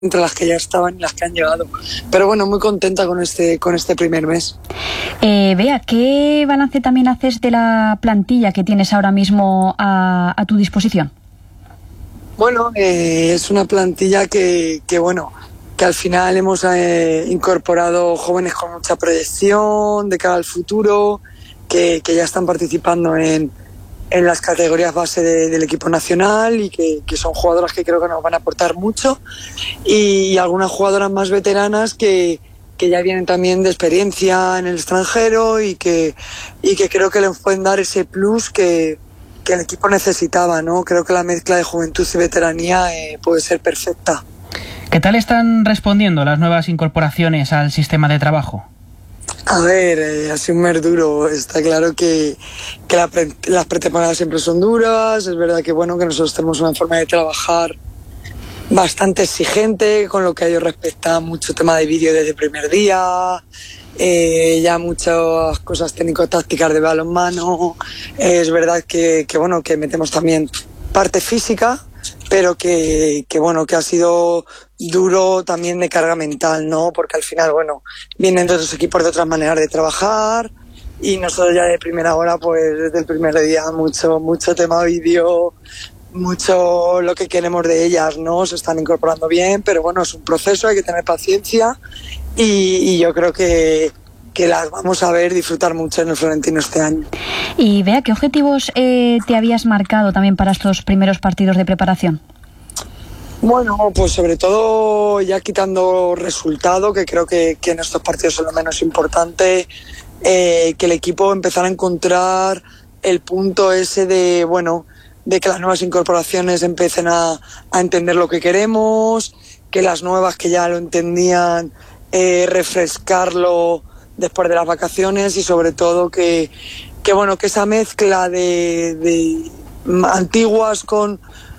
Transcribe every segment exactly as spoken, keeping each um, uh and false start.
entre las que ya estaban y las que han llegado. Pero bueno, muy contenta con este, con este primer mes. Eh, Bea, ¿qué balance también haces de la plantilla que tienes ahora mismo a, a tu disposición? Bueno, eh, es una plantilla que, que bueno, que al final hemos eh, incorporado jóvenes con mucha proyección de cara al futuro, que, que ya están participando en, en las categorías base de, del equipo nacional y que, que son jugadoras que creo que nos van a aportar mucho, y, y algunas jugadoras más veteranas que, que ya vienen también de experiencia en el extranjero y que, y que creo que les pueden dar ese plus que, que el equipo necesitaba, ¿no? Creo que la mezcla de juventud y veteranía eh, puede ser perfecta. ¿Qué tal están respondiendo las nuevas incorporaciones al sistema de trabajo? A ver, eh, ha sido un mes duro. Está claro que, que la pre, las pretemporadas siempre son duras. Es verdad que bueno que nosotros tenemos una forma de trabajar bastante exigente, con lo que a ellos respecta mucho tema de vídeo desde el primer día, eh, ya muchas cosas técnico-tácticas de balonmano. Eh, es verdad que, que bueno que metemos también parte física, pero que, que bueno que ha sido duro también de carga mental, ¿no? Porque al final, bueno, vienen de otros equipos de otras maneras de trabajar y nosotros ya de primera hora, pues desde el primer día, mucho, mucho tema vídeo, mucho lo que queremos de ellas, ¿no? Se están incorporando bien, pero bueno, es un proceso, hay que tener paciencia y, y yo creo que, que las vamos a ver disfrutar mucho en el Florentino este año. Y Bea, ¿qué objetivos eh, te habías marcado también para estos primeros partidos de preparación? Bueno, pues sobre todo ya quitando resultado, que creo que, que en estos partidos es lo menos importante, eh, que el equipo empezara a encontrar el punto ese de, bueno, de que las nuevas incorporaciones empiecen a, a entender lo que queremos, que las nuevas que ya lo entendían, eh, refrescarlo después de las vacaciones y sobre todo que, que bueno, que esa mezcla de, de antiguas con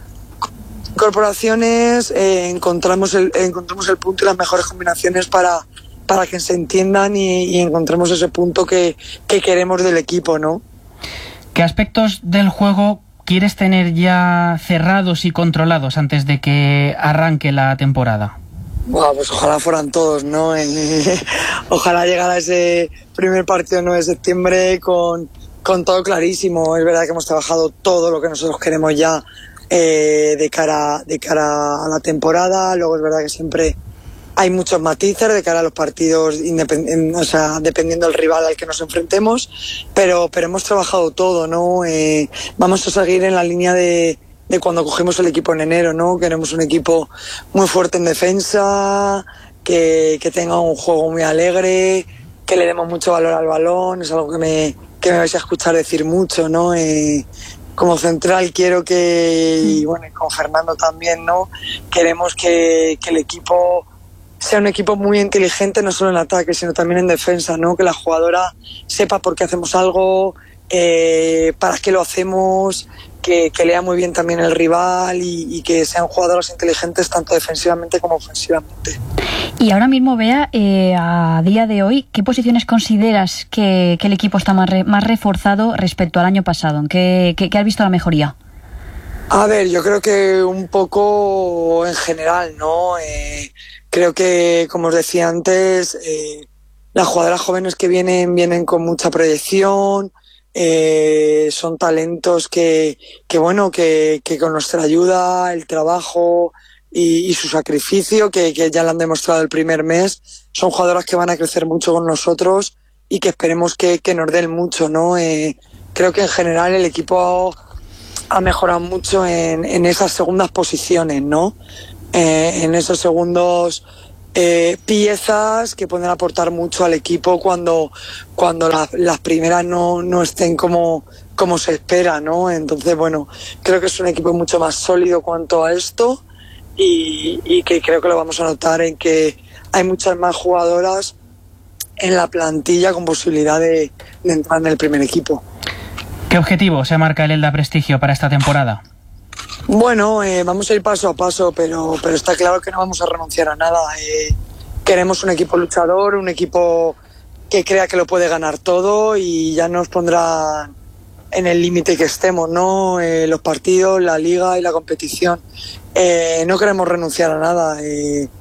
incorporaciones, eh, encontramos el encontramos el punto y las mejores combinaciones para, para que se entiendan y, y encontremos ese punto que, que queremos del equipo, ¿no? ¿Qué aspectos del juego quieres tener ya cerrados y controlados antes de que arranque la temporada? Bueno, pues ojalá fueran todos, ¿no? Eh, ojalá llegara ese primer partido el nueve de septiembre con, con todo clarísimo. Es verdad que hemos trabajado todo lo que nosotros queremos ya Eh, de cara de cara a la temporada. Luego es verdad que siempre hay muchos matices de cara a los partidos, independ- o sea, dependiendo del rival al que nos enfrentemos, pero pero hemos trabajado todo, ¿no? Eh, vamos a seguir en la línea de, de cuando cogimos el equipo en enero, ¿no? Queremos un equipo muy fuerte en defensa, que, que tenga un juego muy alegre, que le demos mucho valor al balón. Es algo que me, que me vais a escuchar decir mucho, ¿no? Eh, Como central quiero que, y bueno, con Fernando también, ¿no? Queremos que, que el equipo sea un equipo muy inteligente, no solo en ataque, sino también en defensa, ¿no? Que la jugadora sepa por qué hacemos algo, eh, para qué lo hacemos, que, que lea muy bien también el rival y, y que sean jugadoras inteligentes tanto defensivamente como ofensivamente. Y ahora mismo, Bea, eh, a día de hoy, ¿qué posiciones consideras que, que el equipo está más, re, más reforzado respecto al año pasado? ¿En qué, qué, qué has visto la mejoría? A ver, yo creo que un poco en general, ¿no? Eh, creo que, como os decía antes, eh, las jugadoras jóvenes que vienen, vienen con mucha proyección, eh, son talentos que, que bueno, que, que con nuestra ayuda, el trabajo y, y su sacrificio, que, que ya lo han demostrado el primer mes, son jugadoras que van a crecer mucho con nosotros y que esperemos que, que nos den mucho, ¿no? Eh, creo que en general el equipo ha mejorado mucho en, en esas segundas posiciones, ¿no? Eh, en esos segundos eh, piezas que pueden aportar mucho al equipo cuando, cuando la, las primeras no, no estén como, como se espera, ¿no? Entonces, bueno, creo que es un equipo mucho más sólido cuanto a esto y, y que creo que lo vamos a notar en que hay muchas más jugadoras en la plantilla con posibilidad de, de entrar en el primer equipo. ¿Qué objetivo se marca el Elda Prestigio para esta temporada? Bueno, eh, vamos a ir paso a paso, pero, pero está claro que no vamos a renunciar a nada. Eh, queremos un equipo luchador, un equipo que crea que lo puede ganar todo y ya nos pondrá en el límite que estemos, ¿no? Eh, los partidos, la liga y la competición. eh, no queremos renunciar a nada. Y